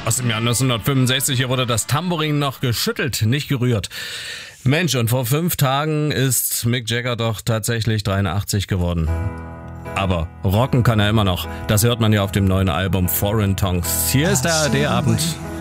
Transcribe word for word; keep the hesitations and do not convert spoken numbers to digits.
Aus dem Jahr neunzehnhundertfünfundsechzig, hier wurde das Tambourin noch geschüttelt, nicht gerührt. Mensch, und vor fünf Tagen ist Mick Jagger doch tatsächlich dreiundachtzig geworden. Aber rocken kann er immer noch. Das hört man ja auf dem neuen Album Foreign Tongues. Hier ist der A R D-Abend.